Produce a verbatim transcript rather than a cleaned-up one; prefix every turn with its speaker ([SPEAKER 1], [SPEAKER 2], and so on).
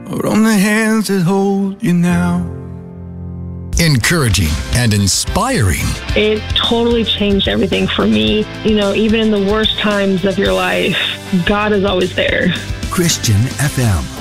[SPEAKER 1] or on the hands that hold you now.
[SPEAKER 2] Encouraging and inspiring.
[SPEAKER 3] It totally changed everything for me. You know, even in the worst times of your life, God is always there.
[SPEAKER 2] Christian F M.